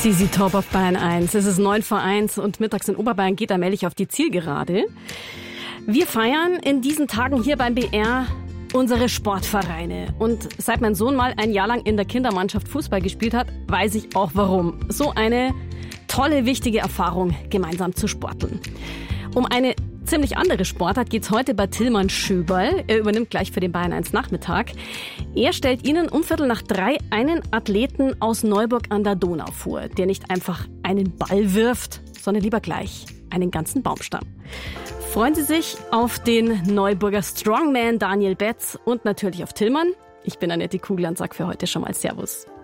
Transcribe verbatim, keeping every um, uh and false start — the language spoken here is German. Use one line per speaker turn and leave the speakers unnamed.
Z Z Top auf Bayern eins. Es ist neun vor eins und mittags in Oberbayern geht allmählich auf die Zielgerade. Wir feiern in diesen Tagen hier beim B R unsere Sportvereine. Und seit mein Sohn mal ein Jahr lang in der Kindermannschaft Fußball gespielt hat, weiß ich auch warum. So eine tolle, wichtige Erfahrung, gemeinsam zu sporteln. Um eine ziemlich andere Sportart geht's heute bei Tilman Schöberl. Er übernimmt gleich für den Bayern eins Nachmittag. Er stellt Ihnen um Viertel nach drei einen Athleten aus Neuburg an der Donau vor, der nicht einfach einen Ball wirft, sondern lieber gleich einen ganzen Baumstamm. Freuen Sie sich auf den Neuburger Strongman Daniel Betz und natürlich auf Tilman. Ich bin Annette Kugler und sage für heute schon mal Servus.